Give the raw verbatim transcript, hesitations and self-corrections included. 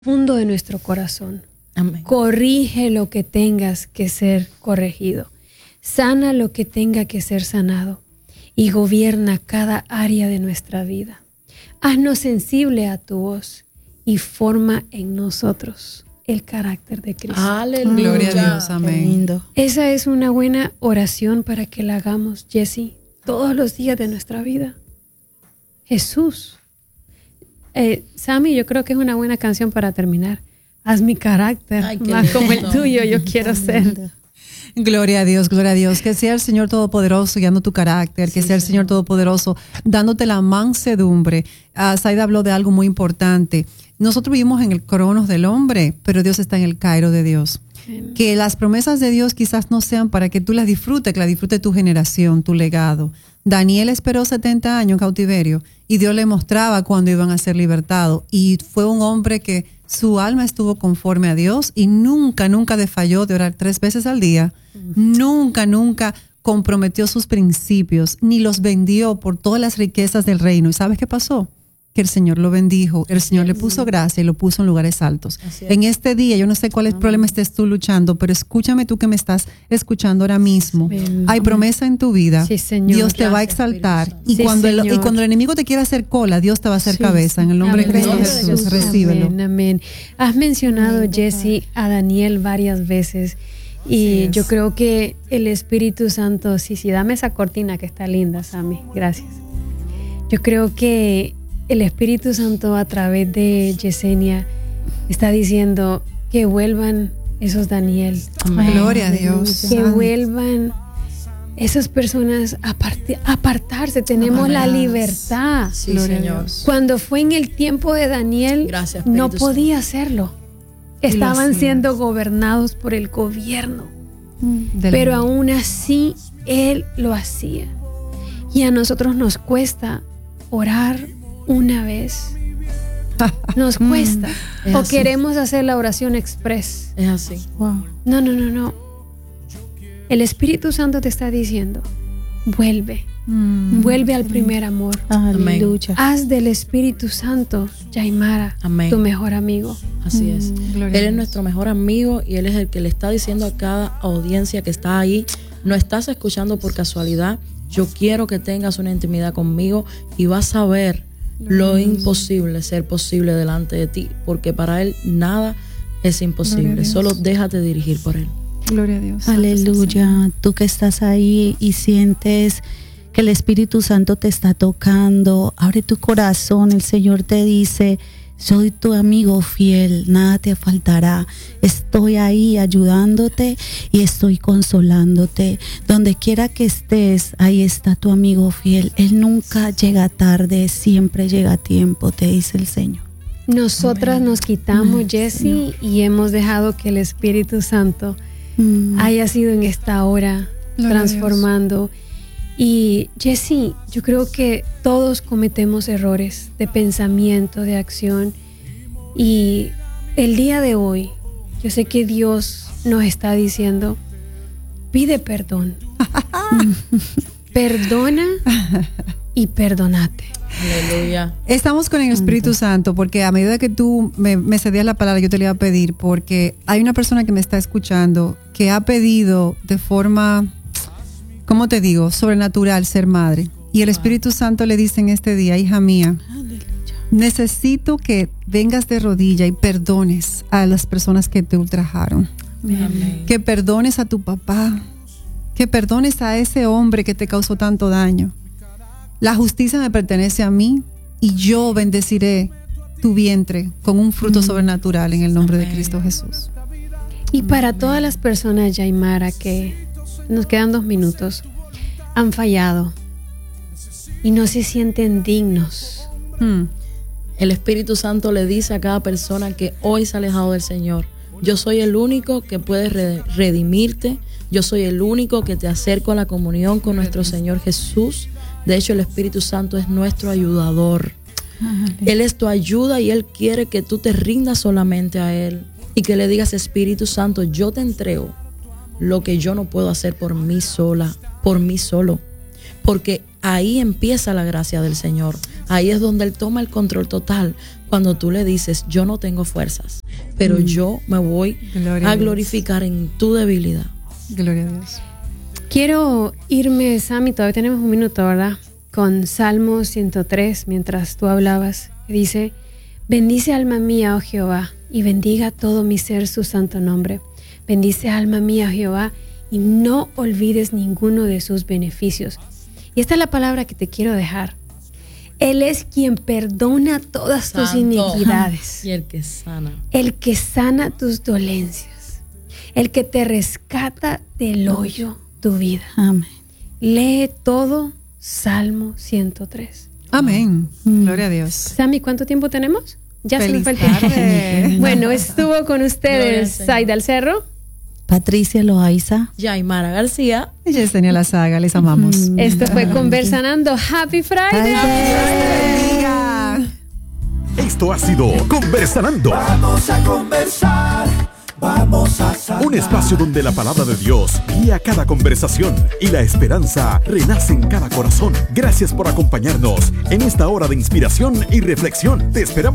profundo de nuestro corazón. Amén. Corrige lo que tengas que ser corregido. Sana lo que tenga que ser sanado. Y gobierna cada área de nuestra vida. Haznos sensible a tu voz y forma en nosotros el carácter de Cristo. Aleluya. Gloria a Dios, amén. Esa es una buena oración para que la hagamos, Jessie, todos los días de nuestra vida. Jesús. Eh, Sammy, yo creo que es una buena canción para terminar. Haz mi carácter Ay, más lindo. como el tuyo, yo quiero ser. Gloria a Dios, gloria a Dios. Que sea el Señor Todopoderoso guiando tu carácter, sí, que sea el Señor Todopoderoso dándote la mansedumbre. Uh, Saida habló de algo muy importante. Nosotros vivimos en el cronos del hombre, pero Dios está en el Cairo de Dios. Amén. Que las promesas de Dios quizás no sean para que tú las disfrutes, que las disfrute tu generación, tu legado. Daniel esperó setenta años en cautiverio y Dios le mostraba cuándo iban a ser libertados. Y fue un hombre que su alma estuvo conforme a Dios y nunca, nunca defalló de orar tres veces al día. Mm. Nunca, nunca comprometió sus principios, ni los vendió por todas las riquezas del reino. ¿Y sabes qué pasó? Que el Señor lo bendijo, el Señor le puso gracia y lo puso en lugares altos. En este día, yo no sé cuál es el problema estés tú luchando, pero escúchame tú que me estás escuchando ahora mismo. Amén. Hay promesa en tu vida. Sí, Señor. Dios te Gracias, va a exaltar. Y, sí, cuando el, y cuando el enemigo te quiera hacer cola, Dios te va a hacer sí, cabeza. En el nombre amén. De Cristo Jesús, Jesús. Recíbelo. Amén, amén. Has mencionado, Jessie, a Daniel varias veces. Y yo creo que el Espíritu Santo, sí, sí, dame esa cortina que está linda, Sammy. Gracias. Yo creo que el Espíritu Santo a través de Yesenia está diciendo que vuelvan esos Daniel. Amén. Gloria a Dios. Que vuelvan esas personas a apart- apartarse. Tenemos amén. La libertad. Sí, Señor. Cuando fue en el tiempo de Daniel, gracias, no podía hacerlo. Estaban siendo gobernados por el gobierno. Del pero mundo. Aún así, él lo hacía. Y a nosotros nos cuesta orar una vez. Nos cuesta. Es o así. Queremos hacer la oración express. Es así. Wow. No, no, no, no. El Espíritu Santo te está diciendo, vuelve. Mm. Vuelve al primer amor. Aleluya. Haz del Espíritu Santo, Yaimara, amén. Tu mejor amigo. Así mm. es. Gloria él es nuestro mejor amigo y Él es el que le está diciendo a cada audiencia que está ahí, no estás escuchando por casualidad. Yo quiero que tengas una intimidad conmigo y vas a ver lo imposible ser posible delante de ti, porque para Él nada es imposible. Solo déjate dirigir por Él. Gloria a Dios. Aleluya. Tú que estás ahí y sientes que el Espíritu Santo te está tocando, abre tu corazón. El Señor te dice: soy tu amigo fiel, nada te faltará. Estoy ahí ayudándote y estoy consolándote. Donde quiera que estés, ahí está tu amigo fiel. Él nunca llega tarde, siempre llega a tiempo, te dice el Señor. Nosotras amén. Nos quitamos, Jessie, y hemos dejado que el Espíritu Santo mm. haya sido en esta hora Gloria transformando. Y Jessie, yo creo que todos cometemos errores de pensamiento, de acción. Y el día de hoy, yo sé que Dios nos está diciendo, pide perdón. Perdona y perdonate. Aleluya. Estamos con el Espíritu Santo porque a medida que tú me, me cedías la palabra, yo te la iba a pedir, porque hay una persona que me está escuchando que ha pedido de forma, ¿cómo te digo?, sobrenatural ser madre. Y el Espíritu Santo le dice en este día: hija mía, necesito que vengas de rodilla y perdones a las personas que te ultrajaron. Amén. Que perdones a tu papá, que perdones a ese hombre que te causó tanto daño. La justicia me pertenece a mí y yo bendeciré tu vientre con un fruto mm. sobrenatural en el nombre Amén. De Cristo Jesús. Y para Amén. Todas las personas, Yaimara, que nos quedan dos minutos, han fallado y no se sienten dignos. Hmm. El Espíritu Santo le dice a cada persona que hoy se ha alejado del Señor: yo soy el único que puede redimirte, yo soy el único que te acerco a la comunión con nuestro Señor Jesús. De hecho, el Espíritu Santo es nuestro ayudador. Él es tu ayuda y Él quiere que tú te rindas solamente a Él y que le digas: Espíritu Santo, yo te entrego lo que yo no puedo hacer por mí sola, por mí solo. Porque ahí empieza la gracia del Señor. Ahí es donde Él toma el control total. cuando tú le dices, yo no tengo fuerzas, pero mm. yo me voy Gloria a glorificar en tu debilidad. Gloria a Dios. Quiero irme, Sammy, todavía tenemos un minuto, ¿verdad? Con Salmo ciento tres, mientras tú hablabas, dice, bendice alma mía, oh Jehová, y bendiga todo mi ser su santo nombre. Bendice alma mía, oh Jehová, y no olvides ninguno de sus beneficios. Y esta es la palabra que te quiero dejar. Él es quien perdona todas Santo. tus iniquidades. Y el que sana. El que sana tus dolencias. El que te rescata del hoyo tu vida. Amén. Lee todo Salmo ciento tres. Amén. Mm. Gloria a Dios. Sammy, ¿cuánto tiempo tenemos? Ya Feliz se me fue el tiempo. Bueno, estuvo con ustedes Zaida Alcerro, Patricia Loaiza, Yaimara García y Yesenia La Saga. Les amamos. Mm. Esto fue Conversanando. Happy Friday. Happy Friday. Esto ha sido Conversanando. Vamos a conversar. Vamos a sanar. Un espacio donde la palabra de Dios guía cada conversación y la esperanza renace en cada corazón. Gracias por acompañarnos en esta hora de inspiración y reflexión. Te esperamos